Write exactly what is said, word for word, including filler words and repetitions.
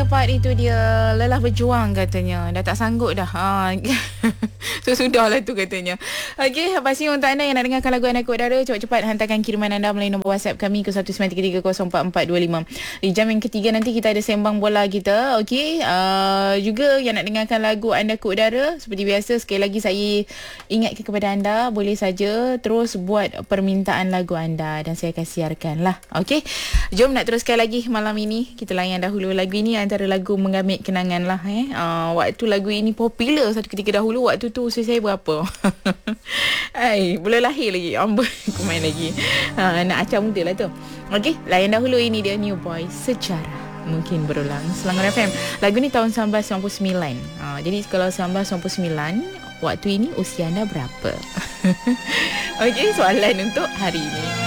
tepat itu dia. Lelah berjuang katanya. Dah tak sanggup dah. Ha. So sudahlah tu katanya. Okey, pasti untuk anda yang nak dengarkan lagu Anak Udara, cepat-cepat hantarkan kiriman anda melalui nombor WhatsApp kami ke satu sembilan tiga tiga kosong empat empat dua lima. Di jam yang ketiga nanti kita ada sembang bola kita. Okey, uh, juga yang nak dengarkan lagu Anda ke Udara, seperti biasa sekali lagi saya ingatkan kepada anda, boleh saja terus buat permintaan lagu anda dan saya akan siarkan lah. Okey, jom nak teruskan lagi malam ini. Kita layan dahulu lagu ini, antara lagu mengamit kenangan lah eh. Uh, waktu lagu ini popular satu ketika dahulu, waktu tu usia saya berapa? Hai, belum lahir lagi. Amboi, aku main lagi. Uh, nak acah muda lah tu. Okey, layan dahulu, ini dia New Boy, Sejarah Mungkin Berulang. Selangor F M. Lagu ni tahun seribu sembilan ratus sembilan puluh sembilan. Uh, jadi kalau seribu sembilan ratus sembilan puluh sembilan, waktu ini usia anda berapa? Okey, soalan untuk hari ini.